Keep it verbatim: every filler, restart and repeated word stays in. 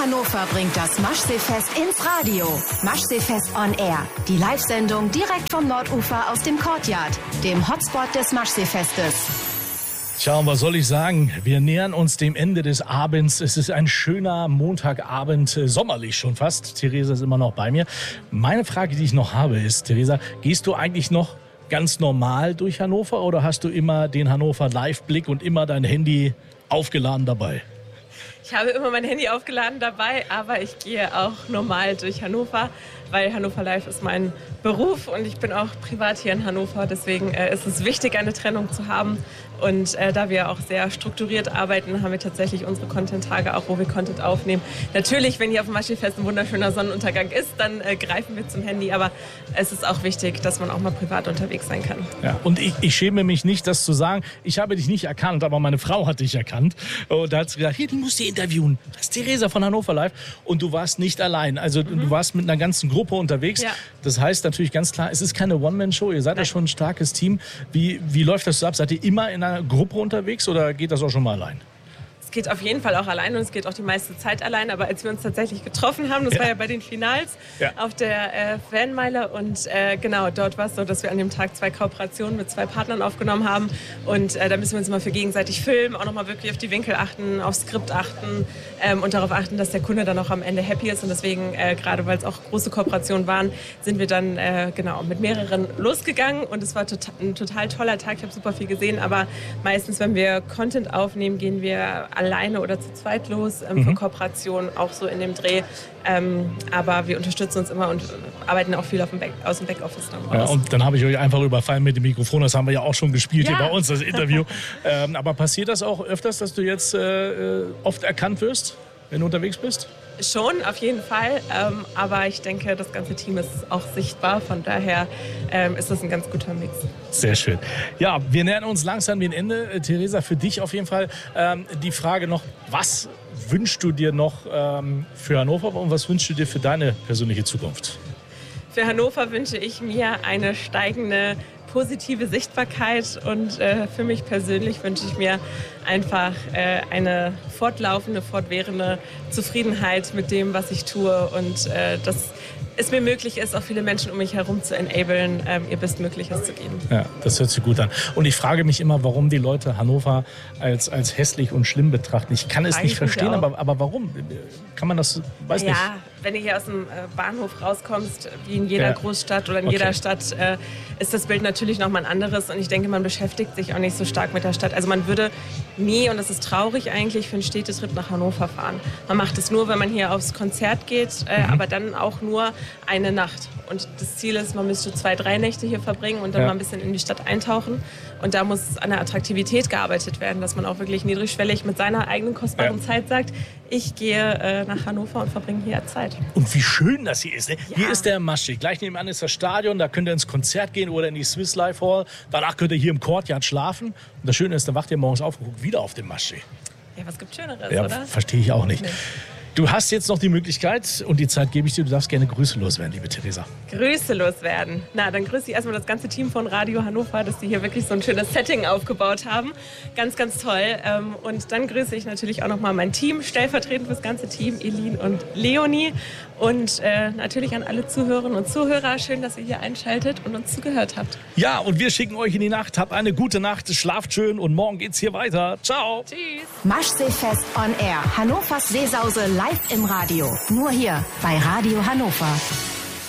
Hannover bringt das Maschseefest ins Radio. Maschseefest on Air. Die Live-Sendung direkt vom Nordufer aus dem Courtyard, dem Hotspot des Maschseefestes. Tja, und was soll ich sagen? Wir nähern uns dem Ende des Abends. Es ist ein schöner Montagabend, äh, sommerlich schon fast. Theresa ist immer noch bei mir. Meine Frage, die ich noch habe, ist, Theresa, gehst du eigentlich noch ganz normal durch Hannover oder hast du immer den Hannover Live-Blick und immer dein Handy aufgeladen dabei? Ich habe immer mein Handy aufgeladen dabei, aber ich gehe auch normal durch Hannover, weil Hannover Live ist mein Beruf und ich bin auch privat hier in Hannover. Deswegen äh, ist es wichtig, eine Trennung zu haben. Und äh, da wir auch sehr strukturiert arbeiten, haben wir tatsächlich unsere Content-Tage auch, wo wir Content aufnehmen. Natürlich, wenn hier auf dem Maschseefest ein wunderschöner Sonnenuntergang ist, dann äh, greifen wir zum Handy. Aber es ist auch wichtig, dass man auch mal privat unterwegs sein kann. Ja, und ich, ich schäme mich nicht, das zu sagen. Ich habe dich nicht erkannt, aber meine Frau hat dich erkannt. Und da hat sie gesagt, hier, die musst du interviewen. Das ist Theresa von Hannover Live. Und du warst nicht allein. Also mhm. du warst mit einer ganzen Gruppe unterwegs. Ja. Das heißt natürlich ganz klar, es ist keine One-Man-Show. Ihr seid ja schon ein starkes Team. Wie, wie läuft das so ab? Seid ihr immer in einer Gruppe unterwegs oder geht das auch schon mal allein? Es geht auf jeden Fall auch allein und es geht auch die meiste Zeit allein. Aber als wir uns tatsächlich getroffen haben, das ja. war ja bei den Finals ja. auf der äh, Fanmeile und äh, genau, dort war es so, dass wir an dem Tag zwei Kooperationen mit zwei Partnern aufgenommen haben und äh, da müssen wir uns immer für gegenseitig filmen, auch nochmal wirklich auf die Winkel achten, aufs Skript achten ähm, und darauf achten, dass der Kunde dann auch am Ende happy ist und deswegen, äh, gerade weil es auch große Kooperationen waren, sind wir dann äh, genau mit mehreren losgegangen und es war tot- ein total toller Tag, ich habe super viel gesehen, aber meistens, wenn wir Content aufnehmen, gehen wir alleine oder zu zweit los, ähm, mhm. für Kooperationen, auch so in dem Dreh. Ähm, aber wir unterstützen uns immer und arbeiten auch viel auf dem Back, aus dem Backoffice. Dann ja, und dann habe ich euch einfach überfallen mit dem Mikrofon. Das haben wir ja auch schon gespielt ja. hier bei uns, das Interview. ähm, aber passiert das auch öfters, dass du jetzt äh, oft erkannt wirst, wenn du unterwegs bist? Schon, auf jeden Fall. Ähm, aber ich denke, das ganze Team ist auch sichtbar. Von daher ähm, ist das ein ganz guter Mix. Sehr schön. Ja, wir nähern uns langsam dem Ende. Äh, Theresa, für dich auf jeden Fall ähm, die Frage noch, was wünschst du dir noch ähm, für Hannover und was wünschst du dir für deine persönliche Zukunft? Für Hannover wünsche ich mir eine steigende positive Sichtbarkeit und äh, für mich persönlich wünsche ich mir einfach äh, eine fortlaufende, fortwährende Zufriedenheit mit dem, was ich tue und äh, dass es mir möglich ist, auch viele Menschen um mich herum zu enablen, ähm, ihr Bestmögliches zu geben. Ja, das hört sich gut an. Und ich frage mich immer, warum die Leute Hannover als, als hässlich und schlimm betrachten. Ich kann es Eigentlich nicht verstehen, aber, aber warum? Kann man das, weiß ja, nicht. Ja, wenn du hier aus dem Bahnhof rauskommst, wie in jeder ja. Großstadt oder in okay. jeder Stadt, äh, ist das Bild natürlich nochmal ein anderes. Und ich denke, man beschäftigt sich auch nicht so stark mit der Stadt. Also man würde nie, und das ist traurig eigentlich, für einen Städtetrip nach Hannover fahren. Man macht es nur, wenn man hier aufs Konzert geht, äh, mhm. aber dann auch nur eine Nacht. Und das Ziel ist, man müsste zwei, drei Nächte hier verbringen und dann ja. mal ein bisschen in die Stadt eintauchen. Und da muss an der Attraktivität gearbeitet werden, dass man auch wirklich niedrigschwellig mit seiner eigenen kostbaren ja. Zeit sagt, ich gehe äh, nach Hannover und verbringe hier Zeit. Und wie schön das hier ist. Ne? Ja. Hier ist der Maschsee. Gleich nebenan ist das Stadion, da könnt ihr ins Konzert gehen oder in die Swiss Life Hall. Danach könnt ihr hier im Courtyard schlafen. Und das Schöne ist, dann wacht ihr morgens auf und guckt wieder auf den Maschsee. Ja, was gibt Schöneres, ja, oder? Verstehe ich auch nicht. Nee. Du hast jetzt noch die Möglichkeit und die Zeit gebe ich dir. Du darfst gerne Grüße loswerden, liebe Theresa. Grüße loswerden. Na, dann grüße ich erstmal das ganze Team von Radio Hannover, dass die hier wirklich so ein schönes Setting aufgebaut haben. Ganz, ganz toll. Und dann grüße ich natürlich auch nochmal mein Team, stellvertretend für das ganze Team, Elin und Leonie. Und äh, natürlich an alle Zuhörerinnen und Zuhörer. Schön, dass ihr hier einschaltet und uns zugehört habt. Ja, und wir schicken euch in die Nacht. Habt eine gute Nacht, schlaft schön und morgen geht's hier weiter. Ciao. Tschüss. Maschseefest on Air. Hannovers Seesause live im Radio. Nur hier bei Radio Hannover.